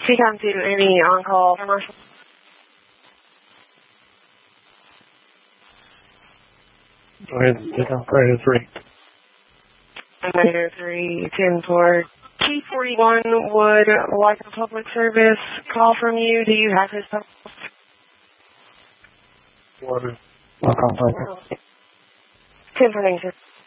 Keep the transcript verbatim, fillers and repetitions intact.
T COM two, any on-call commercial? Go ahead, T COM Predator three. Predator three, ten four. T forty-one would like a public service call from you. Do you have his phone? Order. I'll call Predator. ten four, thank you, sir.